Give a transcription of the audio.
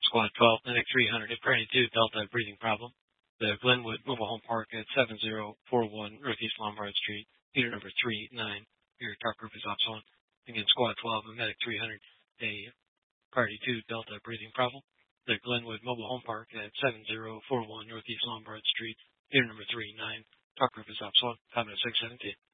Squad 12, Medic 300 at Priority 2, Delta breathing problem. The Glenwood Mobile Home Park at 7041 Northeast Lombard Street, unit number 39. Your talk group is option. Again, Squad 12 and Medic 300, a Priority 2, Delta breathing problem. The Glenwood Mobile Home Park at 7041 Northeast Lombard Street, unit number 39. Talk group is option. 50617.